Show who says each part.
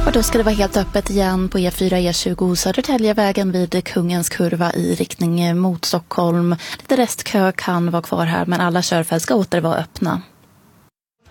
Speaker 1: Och då ska det vara helt öppet igen på E4, E20 Södertäljevägen vid Kungens kurva i riktning mot Stockholm. Lite restkö kan vara kvar här, men alla körfält ska åter vara öppna.